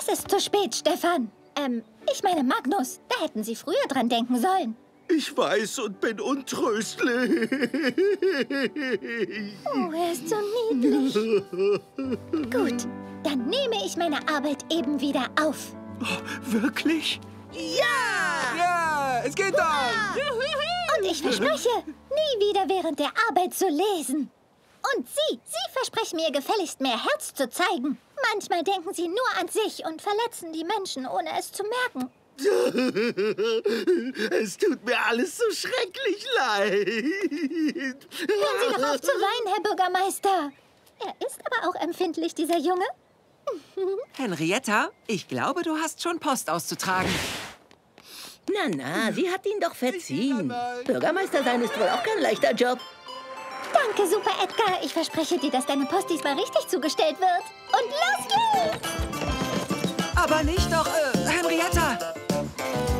Das ist zu spät, Stefan. Ich meine Magnus. Da hätten Sie früher dran denken sollen. Ich weiß und bin untröstlich. Oh, er ist so niedlich. Gut, dann nehme ich meine Arbeit eben wieder auf. Oh, wirklich? Ja! Ja, es geht doch! Und ich verspreche, nie wieder während der Arbeit zu lesen. Und Sie versprechen mir gefälligst mehr Herz zu zeigen. Manchmal denken Sie nur an sich und verletzen die Menschen, ohne es zu merken. Es tut mir alles so schrecklich leid. Hören Sie doch auf zu weinen, Herr Bürgermeister. Er ist aber auch empfindlich, dieser Junge. Henrietta, ich glaube, du hast schon Post auszutragen. Na, sie hat ihn doch verziehen. Bürgermeister sein ist wohl auch kein leichter Job. Danke, Super Edgar. Ich verspreche dir, dass deine Post diesmal richtig zugestellt wird. Und los geht's! Aber nicht doch...